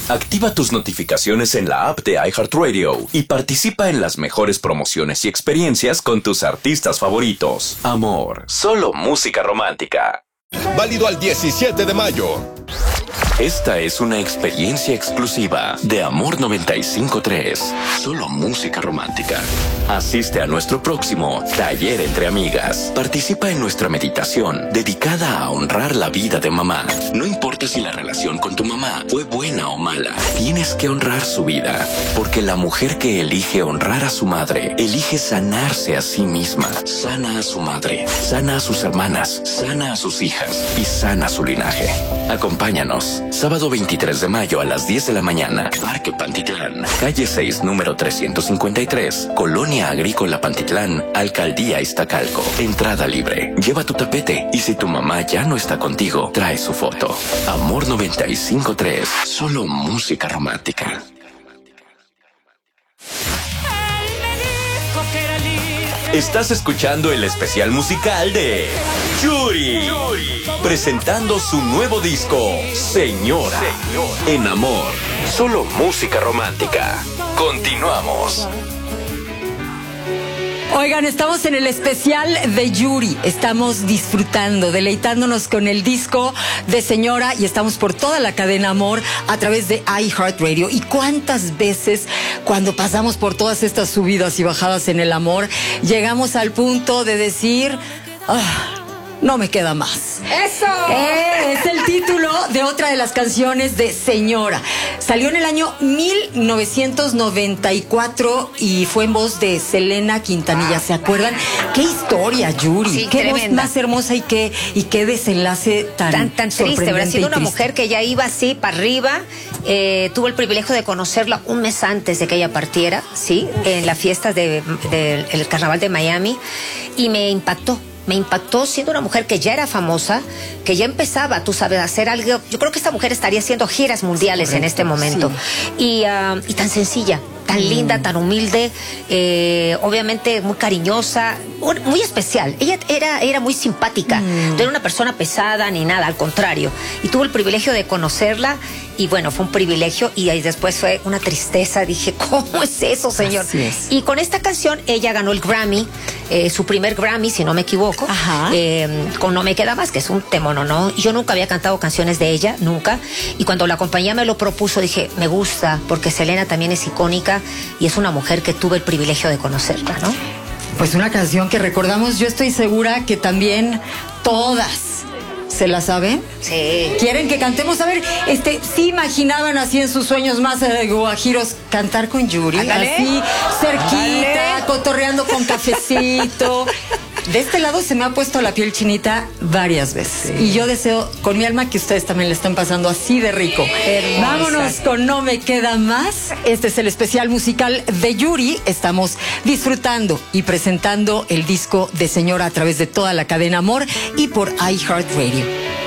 Activa tus notificaciones en la app de iHeartRadio y participa en las mejores promociones y experiencias con tus artistas favoritos. Amor, solo música romántica. Válido al 17 de mayo. Esta es una experiencia exclusiva de Amor 95.3. Solo música romántica. Asiste a nuestro próximo Taller Entre Amigas. Participa en nuestra meditación dedicada a honrar la vida de mamá. No importa si la relación con tu mamá fue buena o mala, tienes que honrar su vida. Porque la mujer que elige honrar a su madre, elige sanarse a sí misma. Sana a su madre, sana a sus hermanas, sana a sus hijas y sana su linaje. Acompáñanos. Sábado 23 de mayo a las 10 de la mañana. Parque Pantitlán. Calle 6, número 353. Colonia Agrícola Pantitlán. Alcaldía Iztacalco. Entrada libre. Lleva tu tapete. Y si tu mamá ya no está contigo, trae su foto. Amor 95.3. Solo música romántica. Estás escuchando el especial musical de Yuri, presentando su nuevo disco, Señora. En Amor, solo música romántica. Continuamos. Oigan, estamos en el especial de Yuri. Estamos disfrutando, deleitándonos con el disco de Señora y estamos por toda la cadena Amor a través de iHeartRadio. ¿Y cuántas veces cuando pasamos por todas estas subidas y bajadas en el amor llegamos al punto de decir... no me queda más. ¡Eso! Es el título de otra de las canciones de Señora. Salió en el año 1994 y fue en voz de Selena Quintanilla. ¿Se acuerdan? ¡Qué historia, Yuri! Sí, ¡Qué tremenda. voz más hermosa y qué desenlace tan triste! ¿Verdad? Siendo una mujer que ya iba así para arriba, tuvo el privilegio de conocerla un mes antes de que ella partiera, ¿sí? En las fiestas del Carnaval de Miami, y me impactó. Me impactó siendo una mujer que ya era famosa, que ya empezaba, tú sabes, a hacer algo. Yo creo que esta mujer estaría haciendo giras mundiales. Correcto, en este momento. Sí. Y tan sencilla, tan linda, tan humilde, obviamente muy cariñosa, muy especial. Ella era muy simpática, no era una persona pesada ni nada, al contrario. Y tuve el privilegio de conocerla y bueno, fue un privilegio y ahí después fue una tristeza. Dije, ¿cómo es eso, señor? Así es. Y con esta canción ella ganó el Grammy, su primer Grammy, si no me equivoco, con No Me Queda Más, que es un temono, ¿no? Y yo nunca había cantado canciones de ella, nunca. Y cuando la compañía me lo propuso, dije, me gusta, porque Selena también es icónica y es una mujer que tuve el privilegio de conocerla, ¿no? Pues una canción que recordamos, yo estoy segura que también todas se la saben. Sí. ¿Quieren que cantemos? A ver, ¿sí imaginaban así en sus sueños más guajiros cantar con Yuri? Ándale. Así, cerquita, Ándale. Cotorreando con cafecito. De este lado se me ha puesto la piel chinita varias veces. Sí. Y yo deseo con mi alma que ustedes también le estén pasando así de rico. Hermosa. Vámonos con No Me Queda Más. Este es el especial musical de Yuri. Estamos disfrutando y presentando el disco de Señora a través de toda la cadena Amor y por iHeartRadio.